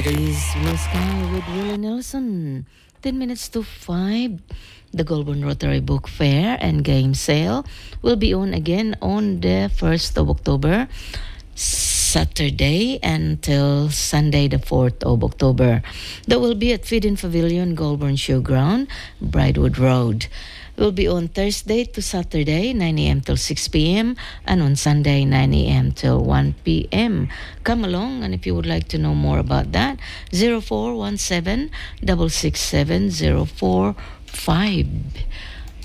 is Blue Sky with Willie Nelson. 10 minutes to 5. The Goulburn Rotary Book Fair and Game Sale will be on again on the 1st of October, Saturday until Sunday, the 4th of October. That will be at Feeding Pavilion, Goulburn Showground, Bridewood Road. It will be on Thursday to Saturday, 9 a.m. till 6 p.m. and on Sunday, 9 a.m. till 1 p.m. Come along, and if you would like to know more about that, 0417 667 045.